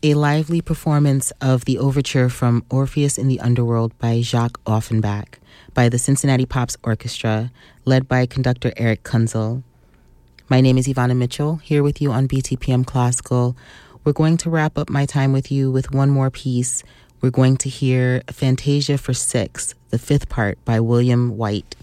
a lively performance of the overture from Orpheus in the Underworld by Jacques Offenbach by the Cincinnati Pops Orchestra, led by conductor Eric Kunzel. My name is Ivana Mitchell, here with you on BTPM Classical. We're going to wrap up my time with you with one more piece. We're going to hear Fantasia for Six, the fifth part by William White.